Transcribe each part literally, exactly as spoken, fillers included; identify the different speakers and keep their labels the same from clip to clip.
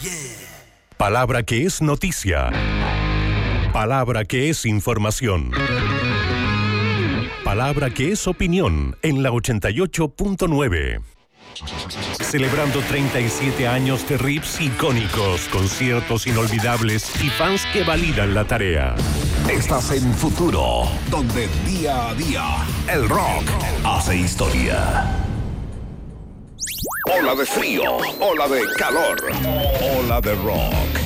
Speaker 1: Palabra que es noticia. Palabra que es información. Palabra que es opinión en la ochenta y ocho punto nueve. Celebrando treinta y siete años de riffs icónicos, conciertos inolvidables y fans que validan la tarea.
Speaker 2: Estás en Futuro, donde día a día el rock hace historia. Ola de frío, ola de calor, ola de rock.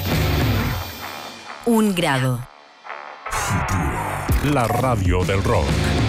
Speaker 3: Un grado.
Speaker 1: Futuro, la radio del rock.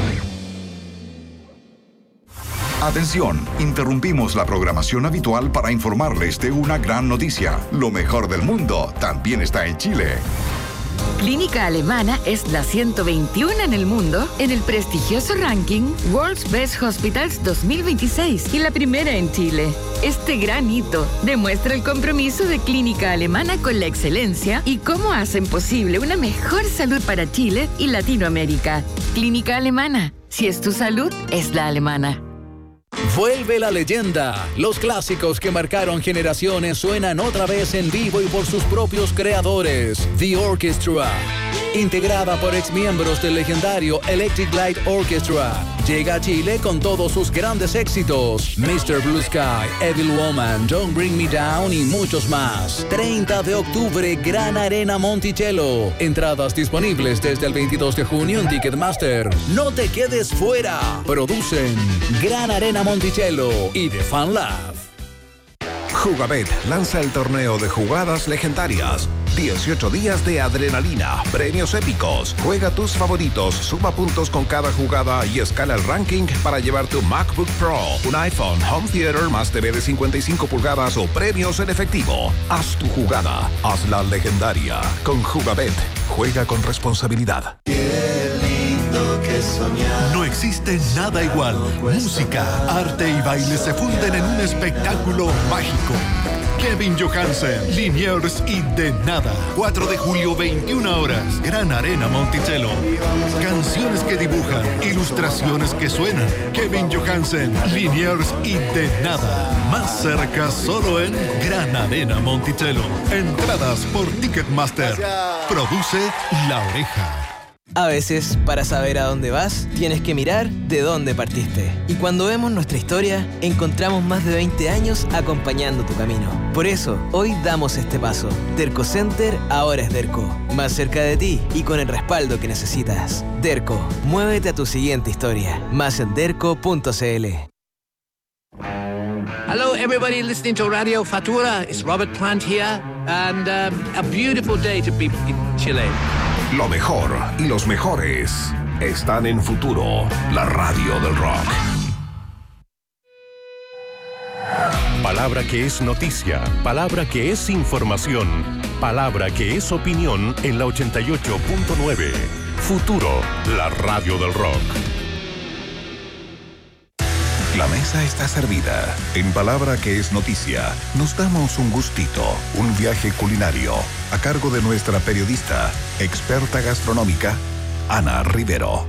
Speaker 4: Atención, interrumpimos la programación habitual para informarles de una gran noticia. Lo mejor del mundo también está en Chile.
Speaker 5: Clínica Alemana es la ciento veintiuno en el mundo en el prestigioso ranking World's Best Hospitals dos mil veintiséis y la primera en Chile. Este gran hito demuestra el compromiso de Clínica Alemana con la excelencia y cómo hacen posible una mejor salud para Chile y Latinoamérica. Clínica Alemana, si es tu salud, es la alemana.
Speaker 6: Vuelve la leyenda. Los clásicos que marcaron generaciones suenan otra vez en vivo y por sus propios creadores. The Orchestra, integrada por exmiembros del legendario Electric Light Orchestra, llega a Chile con todos sus grandes éxitos: mister Blue Sky, Evil Woman, Don't Bring Me Down y muchos más. treinta de octubre, Gran Arena Monticello. Entradas disponibles desde el veintidós de junio en Ticketmaster. No te quedes fuera. Producen Gran Arena Monticello y The Fan Lab.
Speaker 2: Jugabet lanza el torneo de jugadas legendarias. dieciocho días de adrenalina, premios épicos. Juega tus favoritos, suma puntos con cada jugada y escala el ranking para llevar tu MacBook Pro, un iPhone, home theater más T V de cincuenta y cinco pulgadas o premios en efectivo. Haz tu jugada, hazla legendaria. Con Jugabet, juega con responsabilidad.
Speaker 7: No existe nada igual. Música, arte y baile se funden en un espectáculo mágico. Kevin Johansen, Liniers y De Nada. cuatro de julio, veintiuna horas. Gran Arena Monticello. Canciones que dibujan, ilustraciones que suenan. Kevin Johansen, Liniers y De Nada. Más cerca solo en Gran Arena Monticello. Entradas por Ticketmaster. Produce La Oreja.
Speaker 8: A veces, para saber a dónde vas, tienes que mirar de dónde partiste. Y cuando vemos nuestra historia, encontramos más de veinte años acompañando tu camino. Por eso, hoy damos este paso. Derco Center ahora es Derco. Más cerca de ti y con el respaldo que necesitas. Derco, muévete a tu siguiente historia. Más en derco punto c l.
Speaker 9: Hello, everybody listening to Radio Futura. It's Robert Plant here, and um, a beautiful day to be in Chile.
Speaker 2: Lo mejor y los mejores están en Futuro, la radio del rock.
Speaker 1: Palabra que es noticia, palabra que es información, palabra que es opinión en la ochenta y ocho punto nueve. Futuro, la radio del rock.
Speaker 4: La mesa está servida. En Palabra que es noticia, nos damos un gustito, un viaje culinario, a cargo de nuestra periodista, experta gastronómica, Ana Rivero.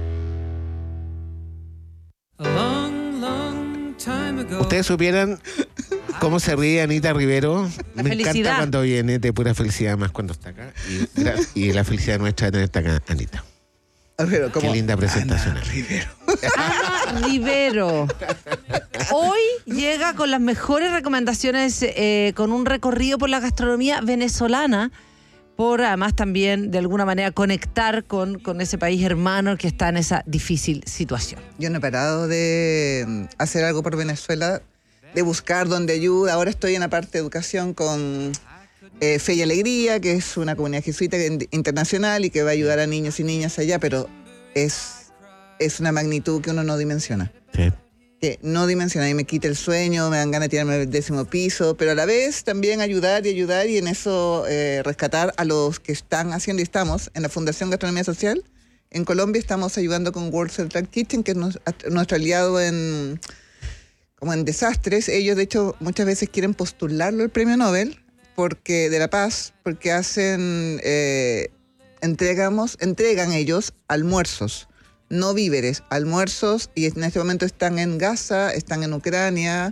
Speaker 10: Ustedes supieran cómo se ríe Anita Rivero.
Speaker 11: La
Speaker 10: Me
Speaker 11: felicidad.
Speaker 10: encanta cuando viene, de pura felicidad, más cuando está acá. Y, gra- y la felicidad nuestra de tenerte acá, Anita.
Speaker 11: Pero,
Speaker 10: Qué linda presentación.
Speaker 11: Ana Rivero. Ana Rivero. Hoy llega con las mejores recomendaciones, eh, con un recorrido por la gastronomía venezolana, por además también de alguna manera conectar con, con ese país hermano que está en esa difícil situación.
Speaker 12: Yo no he parado de hacer algo por Venezuela, de buscar donde ayuda. Ahora estoy en la parte de educación con eh, Fe y Alegría, que es una comunidad jesuita internacional y que va a ayudar a niños y niñas allá, pero es, es una magnitud que uno no dimensiona.
Speaker 10: Sí.
Speaker 12: Que no dimensiona y me quita el sueño, me dan ganas de tirarme al décimo piso, pero a la vez también ayudar y ayudar y en eso eh, rescatar a los que están haciendo, y estamos en la Fundación Gastronomía Social. En Colombia estamos ayudando con World Central Kitchen, que es nuestro aliado en, como en desastres. Ellos, de hecho, muchas veces quieren postularlo al Premio Nobel porque de la Paz, porque hacen, eh, entregamos, entregan ellos almuerzos, no víveres, almuerzos, y en este momento están en Gaza, están en Ucrania,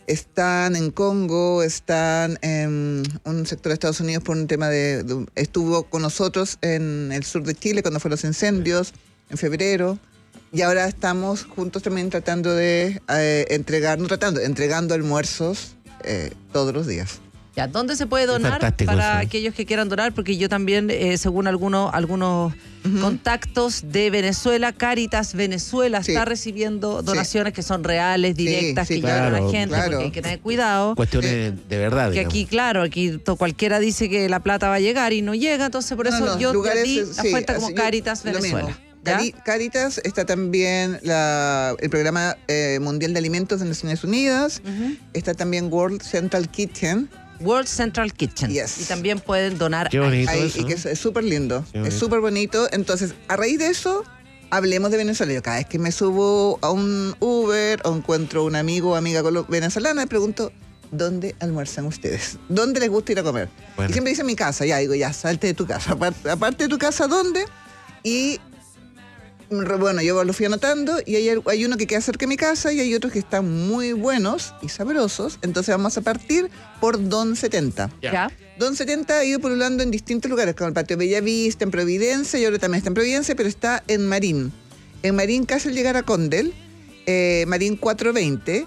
Speaker 12: están en Congo, están en un sector de Estados Unidos por un tema de, de... Estuvo con nosotros en el sur de Chile cuando fueron los incendios, en febrero. Y ahora estamos juntos también tratando de eh, entregar, no tratando, entregando almuerzos eh, todos los días.
Speaker 11: Ya, ¿dónde se puede donar para eso, aquellos que quieran donar? Porque yo también, eh, según algunos, algunos uh-huh. contactos de Venezuela, Cáritas Venezuela sí. está recibiendo donaciones sí. que son reales, directas, sí, sí, que claro, llegan a la gente, claro. porque hay que tener cuidado.
Speaker 10: Cuestiones eh, de verdad.
Speaker 11: Que
Speaker 10: digamos.
Speaker 11: aquí, claro, aquí to, cualquiera dice que la plata va a llegar y no llega, entonces por eso no, no, yo te di la cuenta como Cáritas Venezuela.
Speaker 12: Cari- Cáritas está también la, el programa eh, mundial de alimentos de Naciones Unidas, uh-huh. está también World Central Kitchen.
Speaker 11: World Central Kitchen.
Speaker 12: Yes.
Speaker 11: Y también pueden donar.
Speaker 10: Qué bonito
Speaker 12: ahí,
Speaker 10: eso.
Speaker 12: Y que es súper lindo. Es súper bonito. Entonces, a raíz de eso, hablemos de Venezuela. Yo cada vez que me subo a un Uber o encuentro un amigo o amiga venezolana, me pregunto, ¿dónde almuerzan ustedes? ¿Dónde les gusta ir a comer? Bueno. Y siempre dicen mi casa. Ya digo, ya, salte de tu casa. Aparte, aparte de tu casa, ¿dónde? Y... Bueno, yo lo fui anotando y hay, hay uno que queda cerca de mi casa y hay otros que están muy buenos y sabrosos. Entonces vamos a partir por Don setenta.
Speaker 11: ¿Ya?
Speaker 12: Don setenta ha ido pululando en distintos lugares, como el Patio Bellavista, en Providencia, y ahora también está en Providencia, pero está en Marín. En Marín, casi al llegar a Condel, eh, Marín cuatrocientos veinte,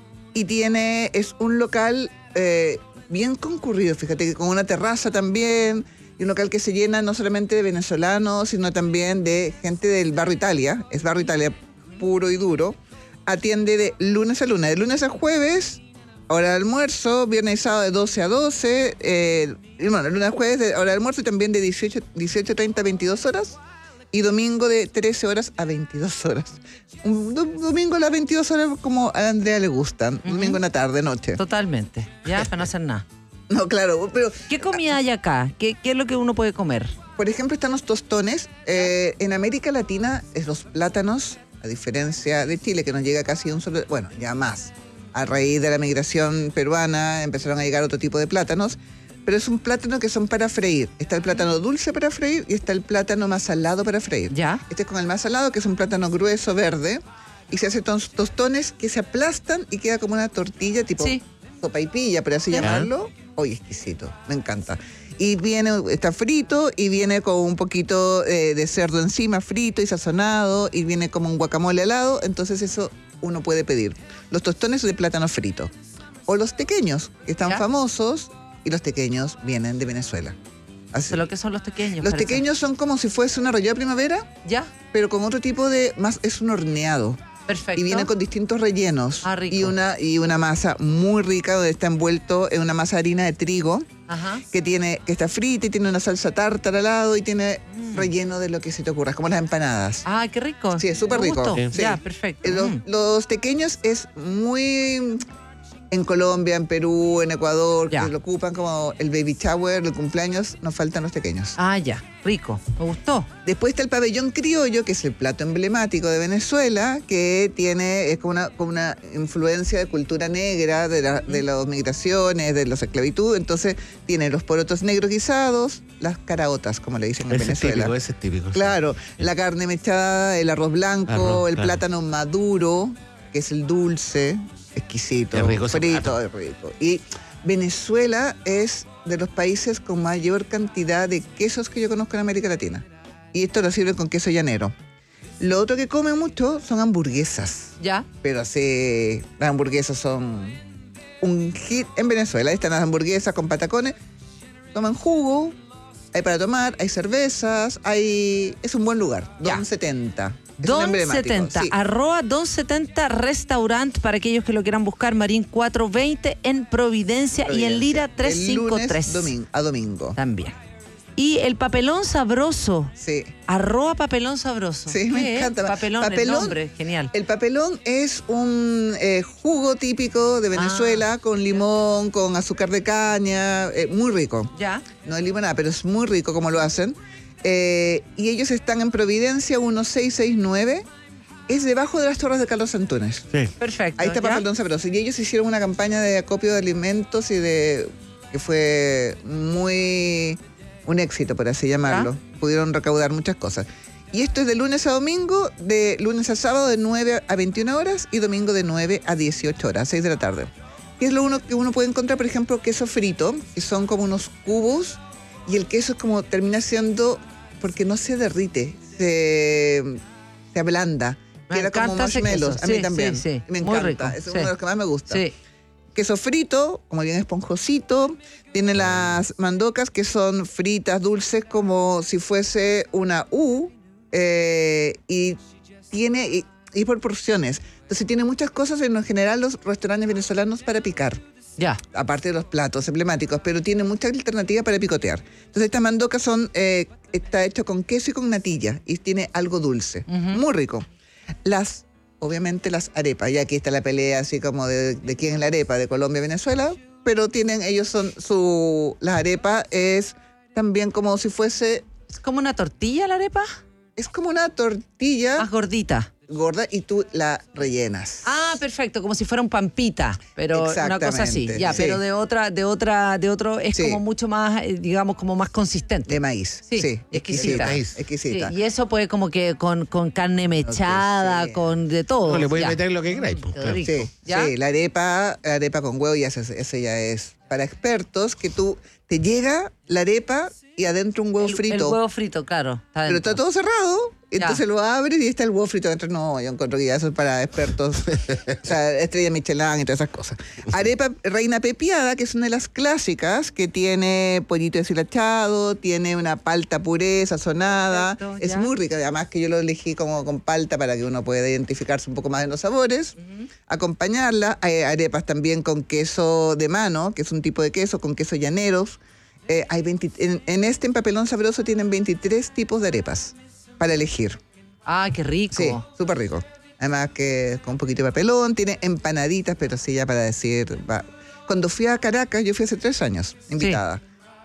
Speaker 12: y tiene, es un local eh, bien concurrido, fíjate, que con una terraza también... Y un local que se llena no solamente de venezolanos, sino también de gente del Barrio Italia. Es Barrio Italia puro y duro. Atiende de lunes a lunes. De lunes a jueves, hora de almuerzo. Viernes y sábado de doce a doce. Eh, y bueno, lunes a jueves, de hora de almuerzo y también de dieciocho, dieciocho treinta a veintidós horas. Y domingo de trece horas a veintidós horas. Un do, domingo a las veintidós horas como a Andrea le gustan. Uh-huh. Domingo en la tarde, noche.
Speaker 11: Totalmente. Ya, para no hacer nada.
Speaker 12: No, claro, pero...
Speaker 11: ¿Qué comida hay acá? ¿Qué, qué es lo que uno puede comer?
Speaker 12: Por ejemplo, están los tostones. Eh, en América Latina, es los plátanos, a diferencia de Chile, que nos llega casi un solo... Bueno, ya más. A raíz de la migración peruana empezaron a llegar otro tipo de plátanos, pero es un plátano que son para freír. Está el plátano dulce para freír y está el plátano más salado para freír.
Speaker 11: ¿Ya?
Speaker 12: Este es con el más salado, que es un plátano grueso, verde, y se hacen tostones que se aplastan y queda como una tortilla tipo...
Speaker 11: Sí.
Speaker 12: Sopaipilla, por así ¿Ya? llamarlo. Oye, exquisito, me encanta. Y viene, está frito y viene con un poquito eh, de cerdo encima, frito y sazonado, y viene como un guacamole al lado, entonces eso uno puede pedir. Los tostones de plátano frito. O los tequeños, que están ¿Ya? famosos, y los tequeños vienen de Venezuela.
Speaker 11: Así. ¿Lo que son los tequeños?
Speaker 12: Los
Speaker 11: parece.
Speaker 12: tequeños son como si fuese una arrollada primavera,
Speaker 11: ¿Ya?
Speaker 12: pero con otro tipo de, más es un horneado.
Speaker 11: Perfecto.
Speaker 12: Y viene con distintos rellenos.
Speaker 11: Ah, rico.
Speaker 12: Y una, y una masa muy rica, donde está envuelto en una masa de harina de trigo,
Speaker 11: Ajá.
Speaker 12: que tiene, que está frita y tiene una salsa tártara al lado y tiene mm. relleno de lo que se te ocurra, como las empanadas.
Speaker 11: Ah, qué rico.
Speaker 12: Sí, es súper rico.
Speaker 11: Sí.
Speaker 12: Sí.
Speaker 11: Ya, perfecto.
Speaker 12: Los,
Speaker 11: mm.
Speaker 12: los tequeños es muy... En Colombia, en Perú, en Ecuador, ya. que lo ocupan como el baby shower, el cumpleaños, nos faltan los tequeños.
Speaker 11: Ah, ya, rico, me gustó.
Speaker 12: Después está el pabellón criollo, que es el plato emblemático de Venezuela, que tiene, es como una, como una influencia de cultura negra, de, la, de las migraciones, de la esclavitud. Entonces tiene los porotos negros guisados, las caraotas, como le dicen en
Speaker 10: ese
Speaker 12: Venezuela.
Speaker 10: Es típico, ese es típico.
Speaker 12: Claro,
Speaker 10: sí.
Speaker 12: la carne mechada, el arroz blanco, arroz, el claro. plátano maduro, que es el dulce. Exquisito,
Speaker 10: es rico,
Speaker 12: frito, es rico. Y Venezuela es de los países con mayor cantidad de quesos que yo conozco en América Latina. Y esto lo sirven con queso llanero. Lo otro que comen mucho son hamburguesas.
Speaker 11: ¿Ya?
Speaker 12: Pero así, las hamburguesas son un hit en Venezuela. Ahí están las hamburguesas con patacones. Toman jugo, hay para tomar, hay cervezas, hay... es un buen lugar. Don setenta.
Speaker 11: Don setenta, sí. Arroba Don setenta Restaurant para aquellos que lo quieran buscar, Marín cuatrocientos veinte en Providencia, Providencia. Y en Lira trescientos cincuenta y tres.
Speaker 12: Domingo, a domingo.
Speaker 11: También. Y el papelón sabroso.
Speaker 12: Sí.
Speaker 11: Arroba papelón sabroso.
Speaker 12: Sí, me encanta.
Speaker 11: Papelón, papelón, el nombre, genial.
Speaker 12: El papelón es un eh, jugo típico de Venezuela ah, con limón, ya. con azúcar de caña, eh, muy rico.
Speaker 11: Ya.
Speaker 12: No es limonada, pero es muy rico como lo hacen. Eh, y ellos están en Providencia dieciséis sesenta y nueve. Es debajo de las Torres de Carlos Antunes.
Speaker 10: Sí.
Speaker 11: Perfecto.
Speaker 12: Ahí está Papelón Sabroso. Y ellos hicieron una campaña de acopio de alimentos y de que fue muy un éxito, por así llamarlo. ¿Ah? Pudieron recaudar muchas cosas. Y esto es de lunes a domingo, de lunes a sábado de nueve a veintiuna horas y domingo de nueve a dieciocho horas, seis de la tarde. que es lo uno que uno puede encontrar, por ejemplo, queso frito, que son como unos cubos, y el queso es como termina siendo, porque no se derrite, se, se ablanda.
Speaker 11: Me
Speaker 12: Queda como
Speaker 11: encanta ese
Speaker 12: marshmallows.
Speaker 11: queso.
Speaker 12: A mí
Speaker 11: Sí,
Speaker 12: también.
Speaker 11: sí, sí.
Speaker 12: Me
Speaker 11: Muy
Speaker 12: encanta.
Speaker 11: rico,
Speaker 12: Es
Speaker 11: sí.
Speaker 12: uno de los que más me gusta.
Speaker 11: Sí.
Speaker 12: Queso frito, como bien esponjosito. Tiene las mandocas que son fritas, dulces, como si fuese una U. eh, y tiene y, y por porciones. Entonces tiene muchas cosas en general los restaurantes venezolanos para picar.
Speaker 11: Ya.
Speaker 12: Aparte de los platos emblemáticos, pero tiene muchas alternativas para picotear. Entonces estas mandocas son, eh, está hecho con queso y con natilla y tiene algo dulce.
Speaker 11: Ujú.
Speaker 12: Muy rico. Las, obviamente las arepas, y aquí está la pelea así como de, de quién es la arepa, de Colombia, Venezuela, pero tienen, ellos son su, la arepa es también como si fuese...
Speaker 11: ¿Es como una tortilla la arepa?
Speaker 12: Es como una tortilla...
Speaker 11: Más gordita.
Speaker 12: Gorda y tú la rellenas.
Speaker 11: Ah, perfecto, como si fuera un pampita, pero una cosa así.
Speaker 12: Exactamente,
Speaker 11: Ya,
Speaker 12: sí.
Speaker 11: pero de otra, de otra, de otro, es
Speaker 12: Sí.
Speaker 11: como mucho más, eh, digamos, como más consistente.
Speaker 12: De maíz.
Speaker 11: Sí,
Speaker 12: Sí,
Speaker 11: exquisita.
Speaker 12: maíz, exquisita.
Speaker 11: Sí, y eso puede como que con, con carne mechada,
Speaker 12: sea.
Speaker 11: con de todo.
Speaker 10: No, le puedes
Speaker 11: ya.
Speaker 10: meter lo que queráis. pues,
Speaker 11: Qué
Speaker 10: claro.
Speaker 11: rico.
Speaker 12: Sí,
Speaker 11: ¿Ya?
Speaker 12: sí, la arepa, la arepa con huevo, ya ese, ese ya es para expertos, que tú te llega la arepa y adentro un huevo
Speaker 11: El-
Speaker 12: frito.
Speaker 11: El huevo frito, claro. Está
Speaker 12: pero
Speaker 11: dentro.
Speaker 12: está todo cerrado. Entonces
Speaker 11: Ya.
Speaker 12: lo abres y está el huevo frito adentro. No, yo encuentro que ya eso es para expertos. O sea, estrella Michelin y todas esas cosas. Arepa reina pepiada, que es una de las clásicas, que tiene pollito deshilachado, tiene una palta puré sazonada.
Speaker 11: Perfecto,
Speaker 12: es
Speaker 11: ya.
Speaker 12: muy rica. Además que yo lo elegí como con palta para que uno pueda identificarse un poco más en los sabores. Acompañarla. Hay arepas también con queso de mano, que es un tipo de queso, con queso llaneros. Eh, hay veinte en, en este en Papelón Sabroso tienen veintitrés tipos de arepas para elegir.
Speaker 11: Ah, qué rico.
Speaker 12: Sí, súper rico. Además que con un poquito de papelón, tiene empanaditas, pero sí ya para decir... va. Cuando fui a Caracas, yo fui hace tres años, invitada,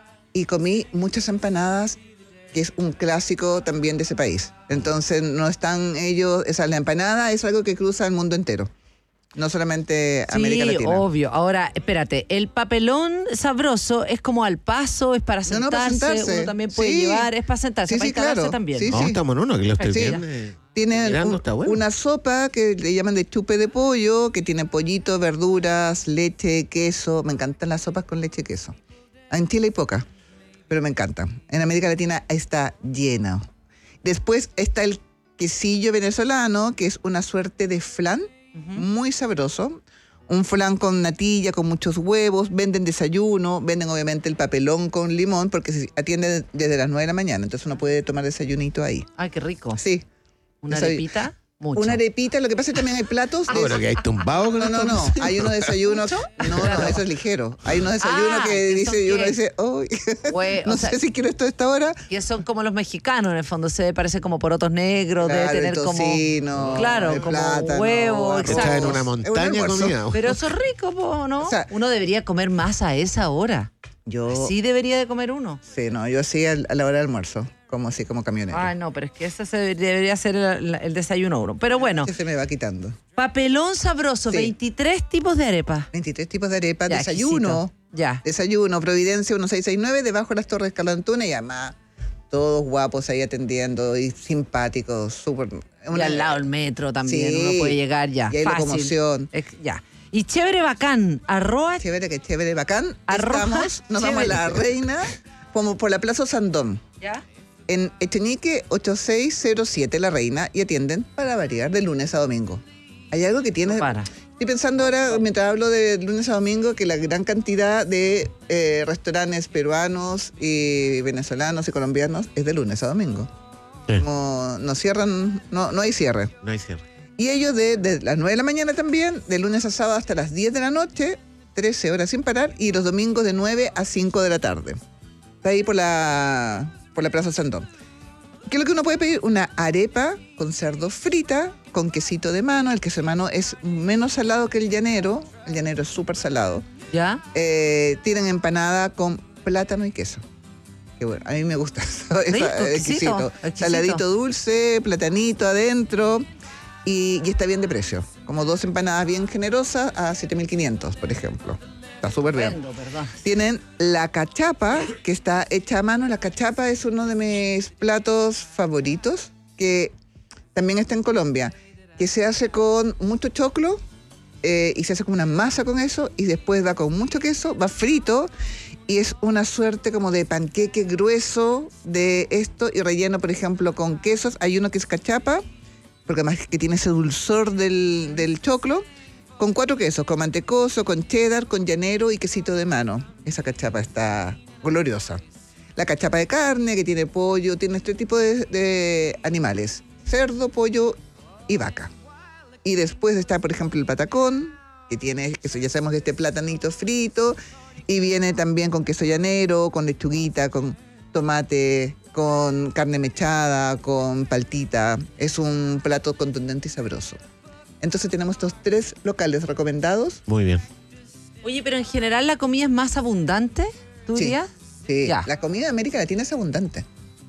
Speaker 12: y comí muchas empanadas, que es un clásico también de ese país. Entonces no están ellos... Esa, la empanada es algo que cruza el mundo entero, no solamente América
Speaker 11: Sí,
Speaker 12: Latina.
Speaker 11: obvio. Ahora, espérate, el papelón sabroso es como al paso, es para
Speaker 12: No,
Speaker 11: sentarse,
Speaker 12: no, para sentarse.
Speaker 11: uno también puede
Speaker 12: Sí.
Speaker 11: llevar, es para sentarse,
Speaker 12: Sí,
Speaker 11: para
Speaker 12: sí,
Speaker 11: instalarse
Speaker 12: claro.
Speaker 11: también.
Speaker 12: Sí,
Speaker 10: No,
Speaker 12: sí.
Speaker 10: estamos en uno, que lo estoy
Speaker 12: Sí.
Speaker 10: viendo. eh,
Speaker 12: Tienen
Speaker 10: mirando,
Speaker 12: un-
Speaker 10: está bueno.
Speaker 12: una sopa que le llaman de chupe de pollo, que tiene pollito, verduras, leche, queso. Me encantan las sopas con leche y queso. En Chile hay pocas, pero me encantan. En América Latina está llena. Después está el quesillo venezolano, que es una suerte de flan, muy sabroso. Un flan con natilla, con muchos huevos. Venden desayuno, venden obviamente el papelón con limón, porque se atiende desde las nueve de la mañana. Entonces uno puede tomar desayunito ahí.
Speaker 11: Ay, qué rico.
Speaker 12: Sí.
Speaker 11: ¿Una
Speaker 12: Desay-
Speaker 11: arepita? Mucho.
Speaker 12: Una arepita, lo que pasa es que también hay platos.
Speaker 10: Ah,
Speaker 12: de-
Speaker 10: pero que hay tumbado con
Speaker 12: No, no, no.
Speaker 10: esto.
Speaker 12: Hay unos desayunos. No, no, eso es ligero. Hay unos desayunos
Speaker 11: Ah,
Speaker 12: que
Speaker 11: que
Speaker 12: dice,
Speaker 11: son
Speaker 12: y uno
Speaker 11: que-
Speaker 12: dice, uy,
Speaker 11: Hue-
Speaker 12: no
Speaker 11: o sea,
Speaker 12: sé si quiero esto a esta hora.
Speaker 11: que son como los mexicanos, en el fondo, se parece como porotos negros, debe
Speaker 12: Claro, el
Speaker 11: tener
Speaker 12: tocino,
Speaker 11: como. Claro,
Speaker 12: el
Speaker 11: como
Speaker 12: plátano,
Speaker 11: huevo,
Speaker 12: arroz.
Speaker 11: exacto.
Speaker 10: Está en una
Speaker 12: Es un
Speaker 10: montaña
Speaker 12: almuerzo.
Speaker 10: comida.
Speaker 11: Pero eso es rico, po, ¿no?
Speaker 12: O sea,
Speaker 11: uno debería comer más a esa hora.
Speaker 12: Yo,
Speaker 11: Sí debería de comer uno.
Speaker 12: sí, no, yo sí al- a la hora del almuerzo, como así, como camionero.
Speaker 11: Ay, no, pero es que ese se debería ser el, el desayuno uno. Pero bueno,
Speaker 12: Que se me va quitando.
Speaker 11: papelón sabroso,
Speaker 12: Sí.
Speaker 11: veintitrés tipos de arepas.
Speaker 12: veintitrés tipos de arepas,
Speaker 11: Ya,
Speaker 12: desayuno.
Speaker 11: exquisito. Ya.
Speaker 12: Desayuno, Providencia mil seiscientos sesenta y nueve, debajo de las Torres Calantuna, y además todos guapos ahí atendiendo y simpáticos, súper.
Speaker 11: Y
Speaker 12: una-
Speaker 11: al lado el metro también,
Speaker 12: Sí.
Speaker 11: uno puede llegar ya.
Speaker 12: Y hay
Speaker 11: fácil.
Speaker 12: locomoción.
Speaker 11: Ex- Ya. Y chévere bacán, arroz.
Speaker 12: Chévere, que chévere, bacán.
Speaker 11: Arroz,
Speaker 12: Estamos, nos vamos a La
Speaker 11: chévere.
Speaker 12: Reina, como por la Plaza Sandón,
Speaker 11: ¿Ya?
Speaker 12: en Echenique ochenta y seis cero siete, La Reina, y atienden para variar de lunes a domingo. Hay algo que tiene...
Speaker 11: No para.
Speaker 12: Estoy pensando ahora, mientras hablo de lunes a domingo, que la gran cantidad de eh, restaurantes peruanos y venezolanos y colombianos es de lunes a domingo.
Speaker 10: Sí.
Speaker 12: Como no cierran, no, no hay cierre.
Speaker 10: No hay cierre.
Speaker 12: Y ellos de, de las nueve de la mañana también, de lunes a sábado hasta las diez de la noche, trece horas sin parar, y los domingos de nueve a cinco de la tarde. Está ahí por la, por la Plaza Sandón. ¿Qué es lo que uno puede pedir? Una arepa con cerdo frita, con quesito de mano. El queso de mano es menos salado que el llanero. El llanero es súper salado.
Speaker 11: ¿Ya?
Speaker 12: Eh, tienen empanada con plátano y queso. Que bueno, a mí me gusta eso.
Speaker 11: Rico,
Speaker 12: Eso,
Speaker 11: exquisito,
Speaker 12: exquisito.
Speaker 11: exquisito.
Speaker 12: Saladito dulce, platanito adentro. Y, y está bien de precio. Como dos empanadas bien generosas a siete mil quinientos, por ejemplo. Está súper bien.
Speaker 11: Vendo, perdón.
Speaker 12: Tienen la cachapa, que está hecha a mano. La cachapa es uno de mis platos favoritos, que también está en Colombia, que se hace con mucho choclo, eh, y se hace como una masa con eso y después va con mucho queso, va frito y es una suerte como de panqueque grueso de esto y relleno, por ejemplo, con quesos. Hay uno que es cachapa, porque además que tiene ese dulzor del, del choclo, con cuatro quesos, con mantecoso, con cheddar, con llanero y quesito de mano. Esa cachapa está gloriosa. La cachapa de carne, que tiene pollo, tiene este tipo de, de animales, cerdo, pollo y vaca. Y después está, por ejemplo, el patacón, que tiene, eso ya sabemos que este platanito frito, y viene también con queso llanero, con lechuguita, con tomate, con carne mechada, con paltita. Es un plato contundente y sabroso. Entonces tenemos estos tres locales recomendados.
Speaker 10: Muy bien.
Speaker 11: Oye, pero en general la comida es más abundante, ¿tú
Speaker 12: Sí,
Speaker 11: dirías?
Speaker 12: sí.
Speaker 11: Ya.
Speaker 12: La comida de América Latina es abundante.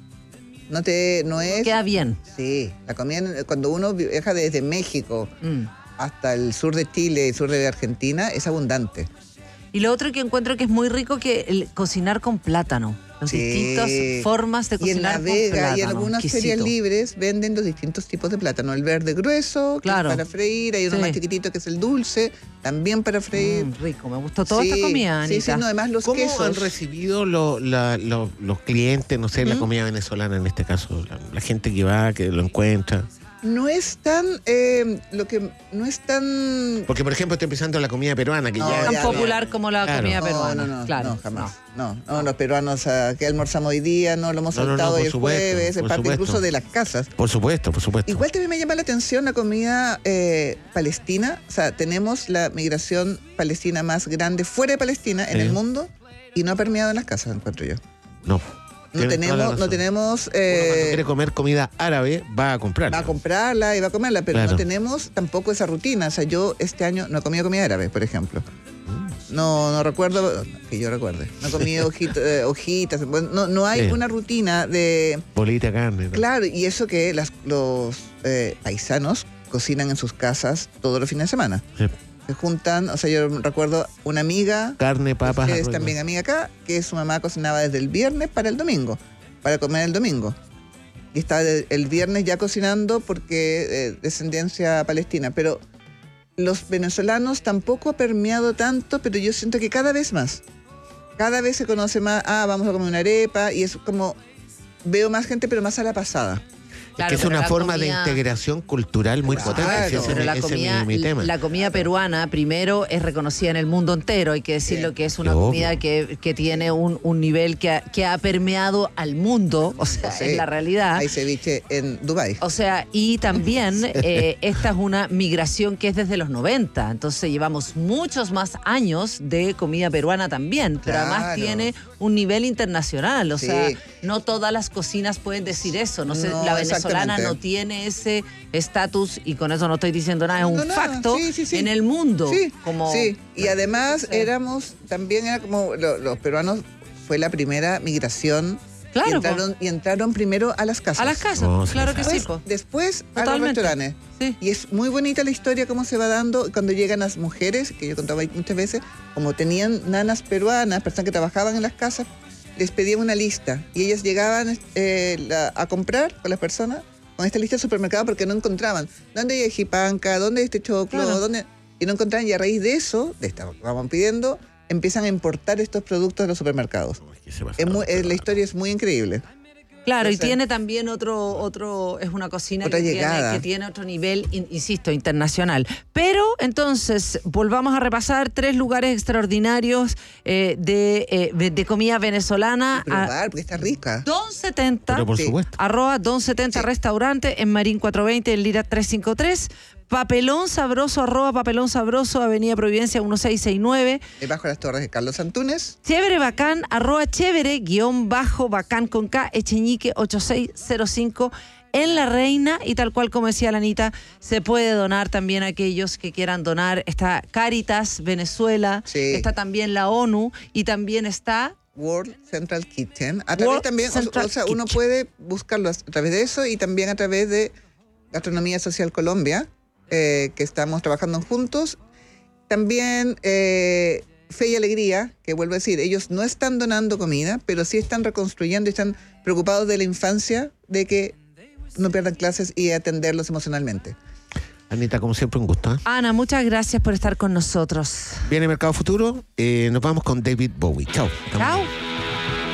Speaker 12: No te, no es.
Speaker 11: Queda bien.
Speaker 12: Sí, la comida cuando uno viaja desde México
Speaker 11: Mm.
Speaker 12: hasta el sur de Chile, el sur de Argentina, es abundante.
Speaker 11: Y lo otro que encuentro que es muy rico que el cocinar con plátano. Las
Speaker 12: Sí.
Speaker 11: distintas formas de
Speaker 12: Y en
Speaker 11: cocinar
Speaker 12: La Vega
Speaker 11: con plátano.
Speaker 12: y en algunas
Speaker 11: exquisito.
Speaker 12: ferias libres venden los distintos tipos de plátano. El verde grueso, que
Speaker 11: Claro.
Speaker 12: es para freír. Hay uno
Speaker 11: Sí.
Speaker 12: más chiquitito que es el dulce, también para freír.
Speaker 11: Mm, rico, me gustó toda
Speaker 12: Sí,
Speaker 11: esta comida,
Speaker 12: sí, sí,
Speaker 11: Anita.
Speaker 12: no, además los
Speaker 10: ¿Cómo
Speaker 12: quesos.
Speaker 10: han recibido lo- la- lo- los clientes, no sé, la
Speaker 12: ¿Mm?
Speaker 10: comida venezolana en este caso? La, la gente que va, que lo encuentra.
Speaker 12: No es tan, eh, lo que, no es tan...
Speaker 10: Porque, por ejemplo, estoy pensando en la comida peruana, que
Speaker 12: No,
Speaker 10: ya...
Speaker 11: Tan
Speaker 12: ya,
Speaker 11: popular como la
Speaker 10: Claro.
Speaker 11: comida
Speaker 12: No,
Speaker 11: peruana.
Speaker 12: no, no,
Speaker 11: claro,
Speaker 12: no, jamás. No, no, los peruanos, ah, que almorzamos hoy día, no lo hemos
Speaker 10: No, no, no,
Speaker 12: soltado
Speaker 10: por
Speaker 12: hoy el
Speaker 10: supuesto,
Speaker 12: jueves, es
Speaker 10: por
Speaker 12: parte
Speaker 10: supuesto.
Speaker 12: incluso de las casas.
Speaker 10: Por supuesto, por supuesto.
Speaker 12: Igual también me llama la atención la comida eh, palestina. O sea, tenemos la migración palestina más grande fuera de Palestina en
Speaker 10: Sí.
Speaker 12: el mundo y no ha permeado en las casas, encuentro yo.
Speaker 10: No.
Speaker 12: No
Speaker 10: Tienes toda la
Speaker 12: tenemos, no
Speaker 10: razón.
Speaker 12: tenemos...
Speaker 10: Uno cuando
Speaker 12: eh,
Speaker 10: quiere comer comida árabe, va a comprarla.
Speaker 12: va a comprarla y va a comerla, pero
Speaker 10: Claro.
Speaker 12: no tenemos tampoco esa rutina. O sea, yo este año no he comido comida árabe, por ejemplo. No, no recuerdo, que yo recuerde. No he comido hojita- eh, hojitas. Bueno, no, no hay
Speaker 10: Sí.
Speaker 12: una rutina de...
Speaker 10: Bolita, carne. ¿no?
Speaker 12: Claro, y eso que las, los eh, paisanos cocinan en sus casas todos los fines de semana.
Speaker 10: Sí.
Speaker 12: Se juntan, o sea, yo recuerdo una amiga,
Speaker 10: Carne, papas,
Speaker 12: que es
Speaker 10: arroz,
Speaker 12: también amiga acá, que su mamá cocinaba desde el viernes para el domingo, para comer el domingo. Y estaba de- el viernes ya cocinando porque eh, descendencia palestina. Pero los venezolanos tampoco ha permeado tanto, pero yo siento que cada vez más. Cada vez se conoce más, ah, vamos a comer una arepa, y es como, veo más gente, pero más a la pasada.
Speaker 11: Claro,
Speaker 10: que es
Speaker 11: pero
Speaker 10: una
Speaker 11: la
Speaker 10: forma
Speaker 11: comida-
Speaker 10: de integración cultural muy
Speaker 12: Claro,
Speaker 10: potente. Ese,
Speaker 11: Pero
Speaker 10: ese-
Speaker 11: la
Speaker 10: ese
Speaker 11: comida,
Speaker 10: es mi, mi tema.
Speaker 11: la comida peruana, primero, es reconocida en el mundo entero. Hay que decirlo
Speaker 12: Sí.
Speaker 11: que es una
Speaker 10: Obvio.
Speaker 11: comida que, que tiene un, un nivel que ha, que ha permeado al mundo. O sea,
Speaker 12: Sí.
Speaker 11: es la realidad.
Speaker 12: Hay ceviche en Dubái.
Speaker 11: O sea, y también eh, esta es una migración que es desde los noventa. Entonces llevamos muchos más años de comida peruana también. Pero además
Speaker 12: Claro.
Speaker 11: tiene un nivel internacional. O
Speaker 12: Sí.
Speaker 11: sea, no todas las cocinas pueden decir eso. No sé,
Speaker 12: No,
Speaker 11: la venezolana
Speaker 12: exactamente.
Speaker 11: no tiene ese estatus, y con eso no estoy diciendo nada, es un
Speaker 12: No, nada.
Speaker 11: facto
Speaker 12: Sí, sí, sí.
Speaker 11: en el mundo.
Speaker 12: Sí,
Speaker 11: como,
Speaker 12: sí. Y además
Speaker 11: Sí.
Speaker 12: éramos, también era como, lo- los peruanos fue la primera migración.
Speaker 11: Claro,
Speaker 12: y entraron, y entraron primero a las casas.
Speaker 11: A las casas,
Speaker 10: No, sí,
Speaker 11: claro que sí.
Speaker 12: Después,
Speaker 11: po.
Speaker 12: después a los
Speaker 11: Totalmente.
Speaker 12: restaurantes.
Speaker 11: Sí.
Speaker 12: Y es muy bonita la historia, cómo se va dando cuando llegan las mujeres, que yo contaba muchas veces, como tenían nanas peruanas, personas que trabajaban en las casas, les pedían una lista y ellas llegaban eh, la- a comprar con las personas con esta lista de supermercado porque no encontraban. ¿Dónde hay ajipanca? ¿Dónde hay este choclo?
Speaker 11: Claro.
Speaker 12: ¿Dónde? Y no encontraban, y a raíz de eso, de esta que vamos pidiendo, empiezan a importar estos productos de los supermercados.
Speaker 10: Que se pasa
Speaker 12: Es muy-
Speaker 10: los
Speaker 12: eh, la
Speaker 10: peruanos.
Speaker 12: historia es muy increíble.
Speaker 11: Claro, y
Speaker 12: Entonces-
Speaker 11: tiene también otro, otro, es una cocina
Speaker 12: Otra
Speaker 11: que tiene,
Speaker 12: llegada.
Speaker 11: que tiene otro nivel, in- insisto, internacional. Pero entonces, volvamos a repasar tres lugares extraordinarios eh, de, eh, de, de comida venezolana. A
Speaker 12: Probar, porque está rica.
Speaker 11: Don setenta,
Speaker 10: Pero por
Speaker 12: Sí.
Speaker 10: supuesto.
Speaker 11: arroba Don setenta
Speaker 12: Sí.
Speaker 11: Restaurante en Marín cuatrocientos veinte, en Lira trescientos cincuenta y tres. Papelón Sabroso, arroba Papelón Sabroso, Avenida Providencia dieciséis sesenta y nueve.
Speaker 12: Debajo de las torres de Carlos Antunes.
Speaker 11: Chévere Bacán, arroba chévere, guión bajo bacán con K, Echeñique ochenta y seis cero cinco en La Reina. Y tal cual como decía la Anita, se puede donar también a aquellos que quieran donar. Está Caritas Venezuela,
Speaker 12: Sí.
Speaker 11: está también la ONU y también está...
Speaker 12: World Central Kitchen. A través
Speaker 11: World
Speaker 12: también, o-
Speaker 11: Central
Speaker 12: o, sea, uno
Speaker 11: Kitchen.
Speaker 12: puede buscarlo a través de eso y también a través de Gastronomía Social Colombia, eh, que estamos trabajando juntos. También eh, Fe y Alegría, que vuelvo a decir, ellos no están donando comida, pero sí están reconstruyendo y están preocupados de la infancia, de que no pierdan clases y atenderlos emocionalmente.
Speaker 10: Anita, como siempre, un gusto. ¿eh?
Speaker 11: Ana, muchas gracias por estar con nosotros.
Speaker 10: Viene Mercado Futuro. Eh, nos vamos con David Bowie. Chao.
Speaker 11: Chao.